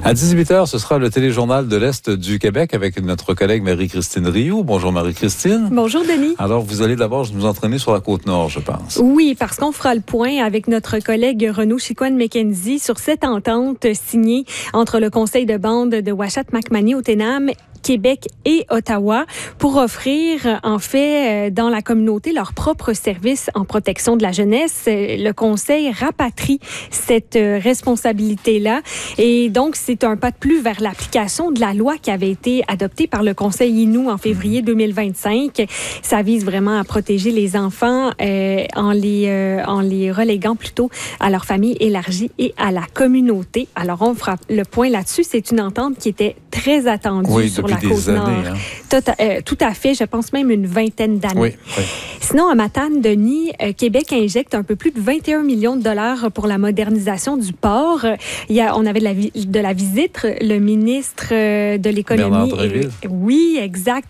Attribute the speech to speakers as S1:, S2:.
S1: À 18h, ce sera le téléjournal de l'Est du Québec avec notre collègue Marie-Christine Rioux. Bonjour Marie-Christine.
S2: Bonjour Denis.
S1: Alors, vous allez d'abord nous entraîner sur la Côte-Nord, je pense.
S2: Oui, parce qu'on fera le point avec notre collègue Renaud Chicoine-McKenzie sur cette entente signée entre le conseil de bande de Ouachata-Macmani-Othénam, Québec et Ottawa pour offrir, en fait, dans la communauté, leurs propres services en protection de la jeunesse. Le Conseil rapatrie cette responsabilité-là. Et donc, c'est un pas de plus vers l'application de la loi qui avait été adoptée par le Conseil Innu en février 2025. Ça vise vraiment à protéger les enfants en les reléguant plutôt à leur famille élargie et à la communauté. Alors, on fera le point là-dessus. C'est une entente qui était très attendue sur la Côte-Nord. Tout à fait. Je pense même une vingtaine d'années.
S1: Oui.
S2: Sinon, à Matane, Denis, Québec injecte un peu plus de 21 millions de dollars pour la modernisation du port. On avait de la visite, le ministre de l'Économie.
S1: Bernard Drinville.
S2: Oui, exact.